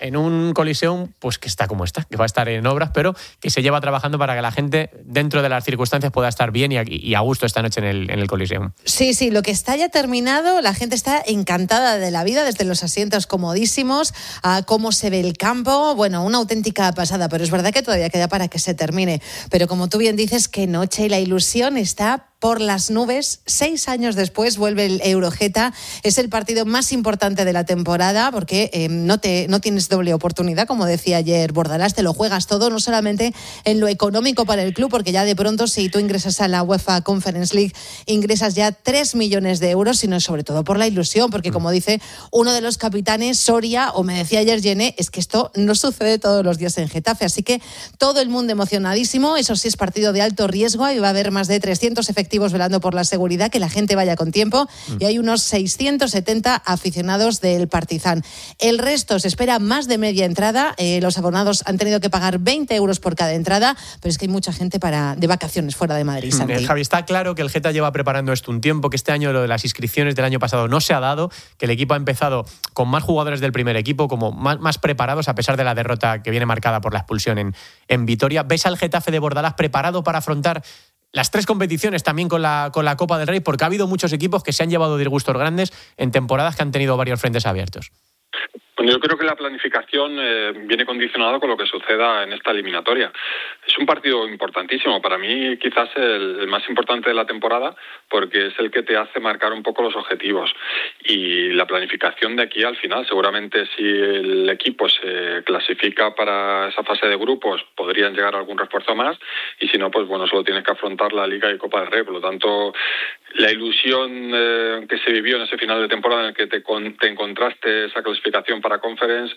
en un Coliseum pues que está como está, que va a estar en obras, pero que se lleva trabajando para que la gente, dentro de las circunstancias, pueda estar bien y a gusto esta noche en el Coliseum. Sí, lo que está ya terminado, la gente está encantada de la vida, desde los asientos comodísimos, a cómo se ve el campo, bueno, una auténtica pasada, pero es verdad que todavía queda para que se termine. Pero como tú bien dices, qué noche, y la ilusión está por las nubes. 6 años después vuelve el Eurogeta. Es el partido más importante de la temporada porque no tienes doble oportunidad, como decía ayer Bordalás, te lo juegas todo, no solamente en lo económico para el club, porque ya de pronto si tú ingresas a la UEFA Conference League ingresas ya 3 millones de euros, sino sobre todo por la ilusión, porque como dice uno de los capitanes, Soria, o me decía ayer Gené, es que esto no sucede todos los días en Getafe, así que todo el mundo emocionadísimo. Eso sí, es partido de alto riesgo y va a haber más de 300 efectivos velando por la seguridad, que la gente vaya con tiempo, y hay unos 670 aficionados del Partizan. El resto se espera más de media entrada, los abonados han tenido que pagar 20 euros por cada entrada, pero es que hay mucha gente de vacaciones fuera de Madrid. Javi, está claro que el Geta lleva preparando esto un tiempo, que este año lo de las inscripciones del año pasado no se ha dado, que el equipo ha empezado con más jugadores del primer equipo, como más preparados, a pesar de la derrota que viene marcada por la expulsión en Vitoria. ¿Ves al Getafe de Bordalás preparado para afrontar las 3 competiciones también con la Copa del Rey? Porque ha habido muchos equipos que se han llevado disgustos grandes en temporadas que han tenido varios frentes abiertos. Bueno, yo creo que la planificación viene condicionada con lo que suceda en esta eliminatoria. Es un partido importantísimo, para mí quizás el más importante de la temporada, porque es el que te hace marcar un poco los objetivos. Y la planificación de aquí al final, seguramente si el equipo se clasifica para esa fase de grupos, podrían llegar a algún refuerzo más, y si no, pues bueno, solo tienes que afrontar la Liga y Copa del Rey. Por lo tanto, la ilusión que se vivió en ese final de temporada en el que te encontraste esa clasificación para Conference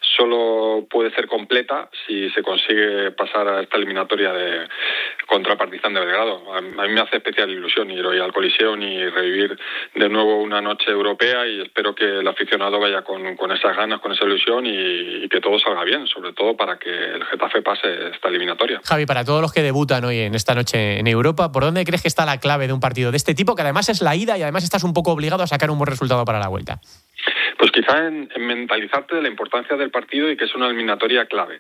solo puede ser completa si se consigue pasar a esta eliminatoria contra el Partizan de Belgrado. A mí me hace especial ilusión ir hoy al Coliseum y revivir de nuevo una noche europea, y espero que el aficionado vaya con esas ganas, con esa ilusión, y que todo salga bien, sobre todo para que el Getafe pase esta eliminatoria. Javi, para todos los que debutan hoy en esta noche en Europa, ¿por dónde crees que está la clave de un partido de este tipo, que además es la ida y además estás un poco obligado a sacar un buen resultado para la vuelta? Pues quizá en mentalizarte de la importancia del partido y que es una eliminatoria clave.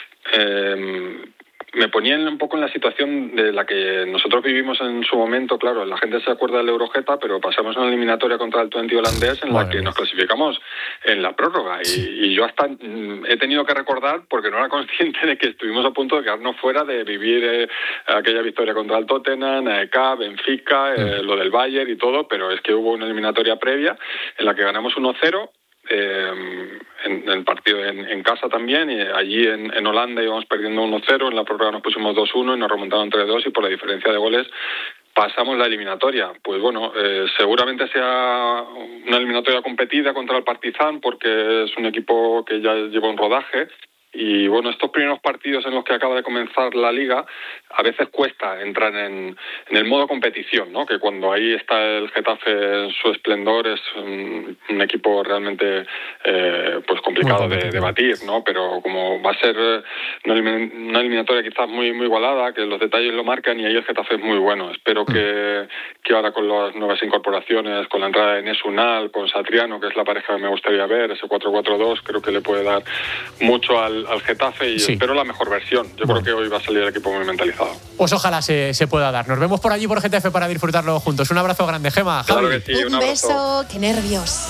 Me ponía un poco en la situación de la que nosotros vivimos en su momento. Claro, la gente se acuerda del Eurogeta, pero pasamos una eliminatoria contra el Twente holandés en la que nos clasificamos en la prórroga. Y yo hasta he tenido que recordar, porque no era consciente de que estuvimos a punto de quedarnos fuera de vivir aquella victoria contra el Tottenham, AEK, Benfica, lo del Bayern y todo, pero es que hubo una eliminatoria previa en la que ganamos 1-0. En el partido en casa también, y allí en Holanda íbamos perdiendo 1-0, en la prórroga nos pusimos 2-1 y nos remontaron 3-2, y por la diferencia de goles pasamos la eliminatoria. Pues bueno, seguramente sea una eliminatoria competida contra el Partizan, porque es un equipo que ya lleva un rodaje. Y bueno, estos primeros partidos en los que acaba de comenzar la Liga, a veces cuesta entrar en el modo competición, ¿no? Que cuando ahí está el Getafe en su esplendor es un equipo realmente pues complicado de batir, ¿no? Pero como va a ser una eliminatoria quizás muy, muy igualada, que los detalles lo marcan, y ahí el Getafe es muy bueno. Espero que ahora con las nuevas incorporaciones, con la entrada de Enes Unal, con Satriano, que es la pareja que me gustaría ver, ese 4-4-2, creo que le puede dar mucho al Getafe, y espero la mejor versión. Yo creo que hoy va a salir el equipo muy mentalizado. Pues ojalá se pueda dar. Nos vemos por allí, por Getafe, para disfrutarlo juntos. Un abrazo grande, Gema. Claro que sí, un beso, qué nervios.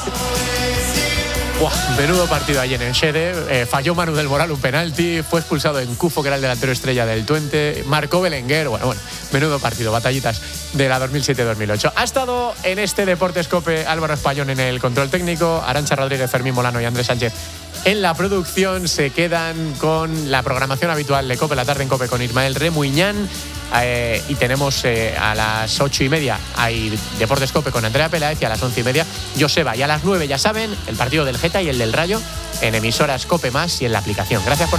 Menudo partido ayer en Shede. Falló Manu del Moral un penalti, fue expulsado en Cufo, que era el delantero estrella del Twente, marcó Belenguer. Bueno, menudo partido, batallitas de la 2007-2008. Ha estado en este Deportes COPE Álvaro Espallón en el control técnico, Arantxa Rodríguez, Fermín Molano y Andrés Sánchez en la producción. Se quedan con la programación habitual de COPE, la tarde en COPE, con Ismael Remuñán. Y tenemos a las 8:30 hay Deportes COPE con Andrea Peláez, y a las 11:30 Joseba, y a las 9, ya saben, el partido del Geta y el del Rayo en emisoras COPE+ y en la aplicación. Gracias por